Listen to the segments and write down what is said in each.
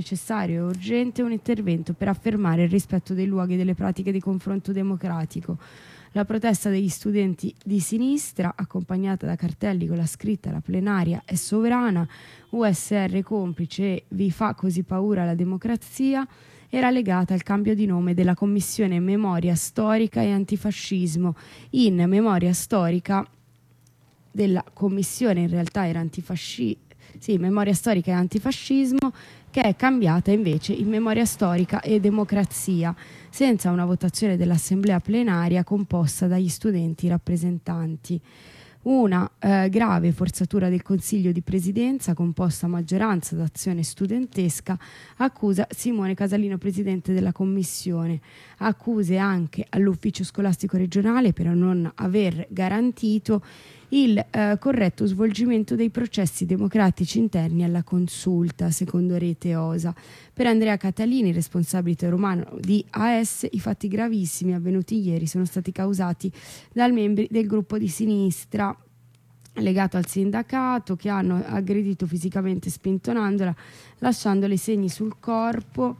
necessario e urgente un intervento per affermare il rispetto dei luoghi e delle pratiche di confronto democratico. La protesta degli studenti di sinistra, accompagnata da cartelli con la scritta "La plenaria è sovrana", USR complice e "Vi fa così paura la democrazia", era legata al cambio di nome della Commissione Memoria Storica e Antifascismo in Memoria Storica della Commissione, in realtà era Memoria Storica e Antifascismo, che è cambiata invece in Memoria Storica e Democrazia, senza una votazione dell'assemblea plenaria composta dagli studenti rappresentanti. Una grave forzatura del Consiglio di Presidenza, composta a maggioranza d'Azione Studentesca, accusa Simone Casalino, presidente della Commissione. Accuse anche all'Ufficio Scolastico Regionale per non aver garantito il corretto svolgimento dei processi democratici interni alla consulta, secondo Rete OSA. Per Andrea Catalini, responsabile romano di AS, i fatti gravissimi avvenuti ieri sono stati causati dai membri del gruppo di sinistra legato al sindacato, che hanno aggredito fisicamente spintonandola, lasciandole segni sul corpo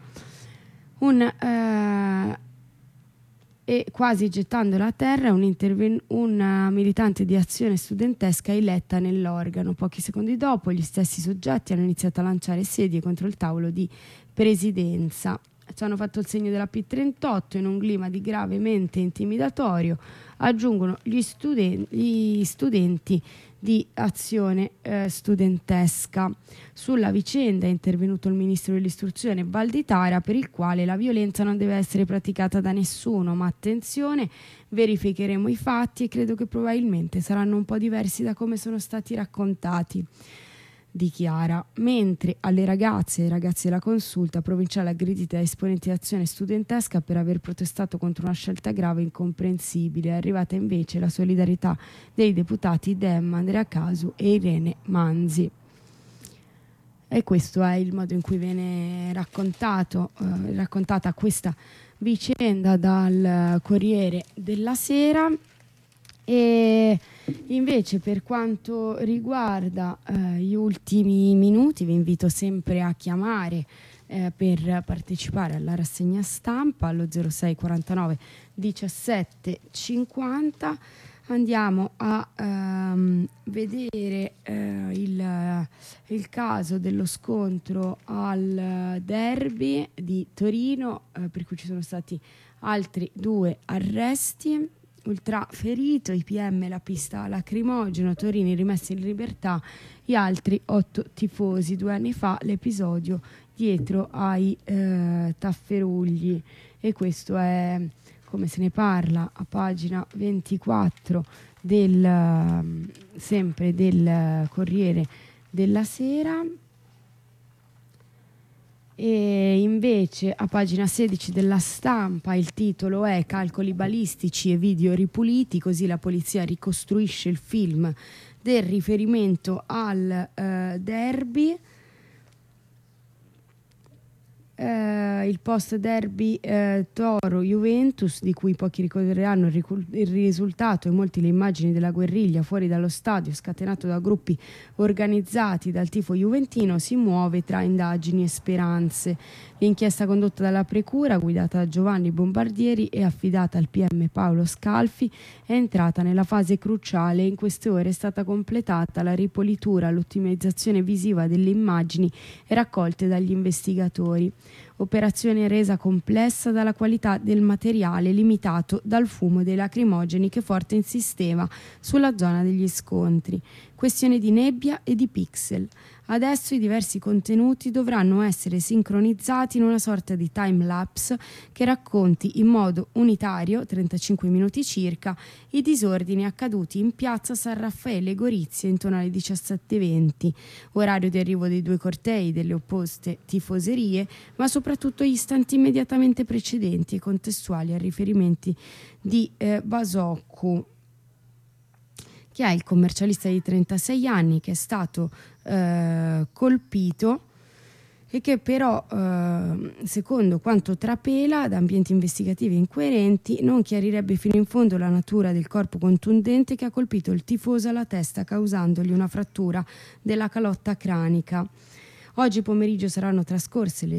e quasi gettandola a terra. Una militante di Azione Studentesca eletta nell'organo. Pochi secondi dopo gli stessi soggetti hanno iniziato a lanciare sedie contro il tavolo di presidenza. Ci hanno fatto il segno della P38 in un clima di gravemente intimidatorio, aggiungono gli studenti di Azione Studentesca. Sulla vicenda è intervenuto il ministro dell'istruzione Valditara, per il quale la violenza non deve essere praticata da nessuno, ma attenzione, verificheremo i fatti e credo che probabilmente saranno un po' diversi da come sono stati raccontati, dichiara. Mentre alle ragazze e ai ragazzi della consulta provinciale aggredite da esponenti di Azione Studentesca per aver protestato contro una scelta grave e incomprensibile, è arrivata invece la solidarietà dei deputati Dem, Andrea Casu e Irene Manzi. E questo è il modo in cui viene raccontata questa vicenda dal Corriere della Sera. E invece, per quanto riguarda gli ultimi minuti, vi invito sempre a chiamare per partecipare alla rassegna stampa allo 06 49 17 50. Andiamo a vedere il caso dello scontro al derby di Torino, per cui ci sono stati altri 2 arresti. Ultra ferito, i PM, la pista lacrimogeno, Torini rimessi in libertà, gli altri 8 tifosi. 2 anni fa l'episodio dietro ai tafferugli, e questo è come se ne parla a pagina 24 sempre del Corriere della Sera. E invece a pagina 16 della Stampa il titolo è "Calcoli balistici e video ripuliti", così la polizia ricostruisce il film del riferimento al derby. Il post derby Toro-Juventus, di cui pochi ricorderanno il risultato e molti le immagini della guerriglia fuori dallo stadio scatenato da gruppi organizzati dal tifo juventino, si muove tra indagini e speranze. L'inchiesta condotta dalla Procura, guidata da Giovanni Bombardieri e affidata al PM Paolo Scalfi, è entrata nella fase cruciale e in queste ore è stata completata la ripulitura, l'ottimizzazione visiva delle immagini raccolte dagli investigatori. Operazione resa complessa dalla qualità del materiale limitato dal fumo dei lacrimogeni che forte insisteva sulla zona degli scontri. Questione di nebbia e di pixel. Adesso i diversi contenuti dovranno essere sincronizzati in una sorta di time-lapse che racconti in modo unitario, 35 minuti circa, i disordini accaduti in piazza San Raffaele Gorizia intorno alle 17:20, orario di arrivo dei 2 cortei delle opposte tifoserie, ma soprattutto gli istanti immediatamente precedenti e contestuali ai riferimenti di Basoccu, che è il commercialista di 36 anni che è stato colpito e che però, secondo quanto trapela da ambienti investigativi incoerenti, non chiarirebbe fino in fondo la natura del corpo contundente che ha colpito il tifoso alla testa, causandogli una frattura della calotta cranica. Oggi pomeriggio saranno trascorse le